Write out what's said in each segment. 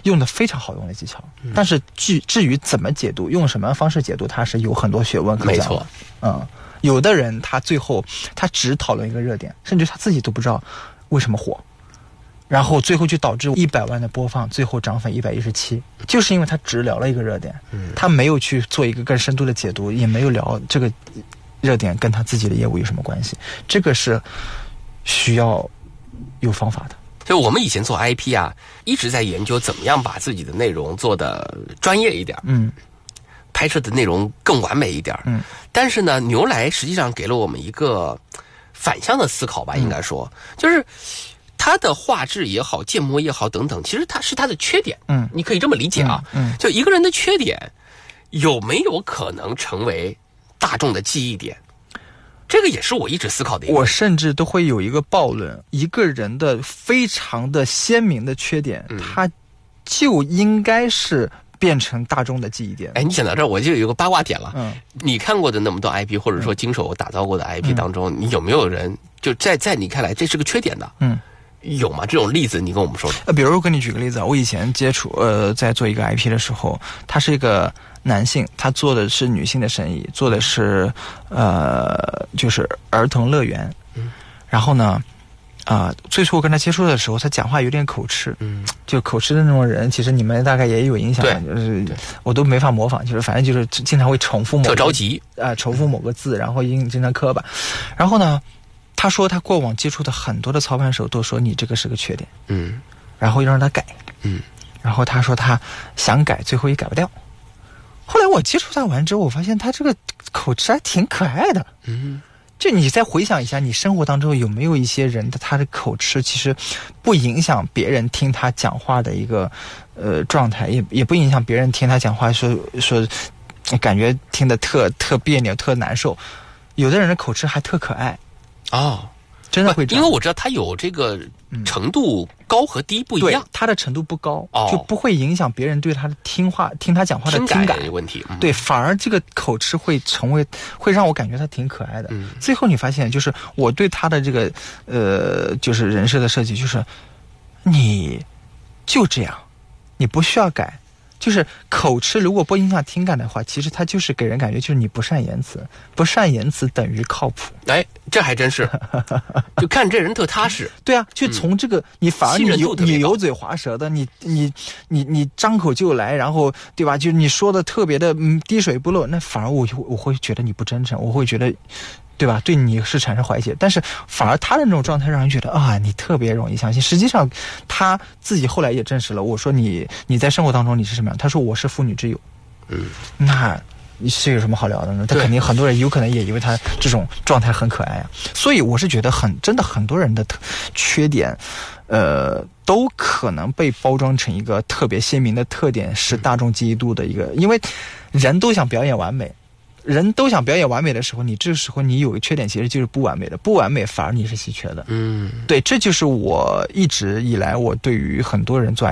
用的非常好用的技巧。但是至于怎么解读，用什么方式解读，它是有很多学问可讲的。 没错， 有的人他最后他只讨论一个热点，甚至他自己都不知道为什么火，然后最后就导致100万的播放，最后涨粉117，就是因为他只聊了一个热点，他没有去做一个更深度的解读，也没有聊这个热点跟他自己的业务有什么关系，这个是需要有方法的。 就我们以前做 IP 啊，一直在研究怎么样把自己的内容做得专业一点，拍摄的内容更完美一点，但是呢，牛来实际上给了我们一个反向的思考吧，应该说，就是它的画质也好，建模也好等等，其实它是它的缺点，你可以这么理解啊，就一个人的缺点有没有可能成为大众的记忆点？这个也是我一直思考的一个。 我甚至都会有一个暴论，一个人的非常的鲜明的缺点，他就应该是变成大众的记忆点。 哎，你讲到这儿，我就有一个八卦点了。你看过的那么多 IP， 或者说经手打造过的 IP 当中，你有没有人就在你看来这是个缺点的？有吗？这种例子你跟我们说说。 比如我跟你举个例子啊，我以前接触在做一个 IP 的时候，他是一个男性，他做的是女性的生意，做的是就是儿童乐园。然后呢最初我跟他接触的时候，他讲话有点口吃，就口吃的那种人，其实你们大概也有影响，就是我都没法模仿，就是反正就是经常会重复特着急重复某个字，然后经常磕巴。然后呢，他说他过往接触的很多的操盘手都说你这个是个缺点，然后又让他改，然后他说他想改，最后也改不掉。后来我接触他完之后，我发现他这个口吃还挺可爱的，就你再回想一下，你生活当中有没有一些人的他的口吃其实不影响别人听他讲话的一个状态，也不影响别人听他讲话说感觉听得特别扭特难受。有的人的口吃还特可爱真的会这样， 因为我知道他有这个程度高和低不一样， 对，他的程度不高，就不会影响别人对他的听他讲话的听感问题。 对，反而这个口吃会让我感觉他挺可爱的。最后你发现，就是我对他的这个就是人设的设计，就是你就这样，你不需要改。就是口吃如果不影响听感的话，其实它就是给人感觉就是你不善言辞，不善言辞等于靠谱。 哎，这还真是，就看这人特踏实。 对啊，就从这个你反而你油嘴滑舌的，你张口就来，然后对吧？就你说的特别的滴水不漏，那反而我会觉得你不真诚，我会觉得。对吧？对你是产生怀疑，但是反而他的那种状态让人觉得你特别容易相信。实际上他自己后来也证实了。我说你在生活当中你是什么样？他说我是妇女之友。那这有什么好聊的呢？他肯定很多人有可能也以为他这种状态很可爱啊。所以我是觉得真的很多人的缺点，都可能被包装成一个特别鲜明的特点，是大众记忆度的一个。因为人都想表演完美。人都想表演完美的时候，你这个时候你有个缺点，其实就是不完美的，不完美反而你是稀缺的。对，这就是我一直以来我对于很多人做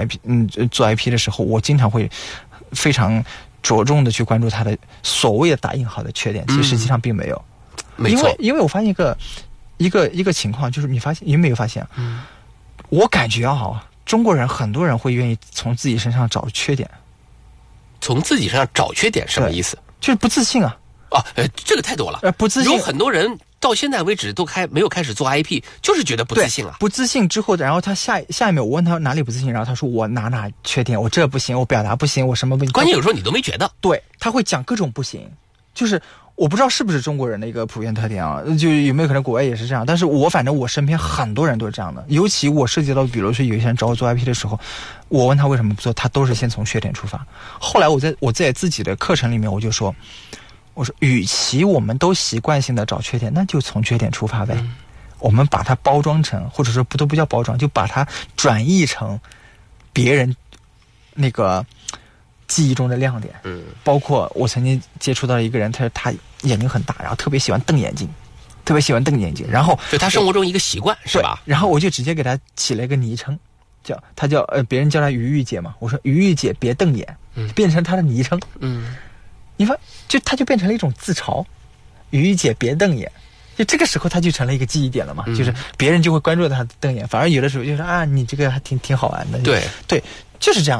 IP 的时候，我经常会非常着重的去关注他的所谓的打引号的缺点，其实实际上并没有。 没错， 因为我发现一个情况，就是你有没有发现？我感觉中国人很多人会愿意从自己身上找缺点。 从自己身上找缺点什么意思？ 就是不自信啊！ 这个太多了。 不自信， 有很多人到现在为止都没有开始做 IP， 就是觉得不自信了。 不自信之后，然后他下一秒我问他哪里不自信，然后他说我哪缺点，我这不行，我表达不行，我什么不行。 关键有时候你都没觉得。 对，他会讲各种不行，就是我不知道是不是中国人的一个普遍特点啊，就有没有可能国外也是这样？但是反正我身边很多人都是这样的，尤其我涉及到，比如说有一些人找我做 IP 的时候，我问他为什么不做，他都是先从缺点出发。后来我在自己的课程里面我说，与其我们都习惯性的找缺点，那就从缺点出发呗。我们把它包装成，或者说都不叫包装，就把它转译成别人那个记忆中的亮点。包括我曾经接触到一个人，他眼睛很大，然后特别喜欢瞪眼睛，然后就他生活中一个习惯是吧？ 然后我就直接给他起了一个昵称，他叫别人叫他于玉姐嘛，我说于玉姐别瞪眼，变成他的昵称。你发他就变成了一种自嘲，于玉姐别瞪眼，就这个时候他就成了一个记忆点了嘛，就是别人就会关注他瞪眼，反而有的时候就是你这个还挺好玩的。 对， 就是这样。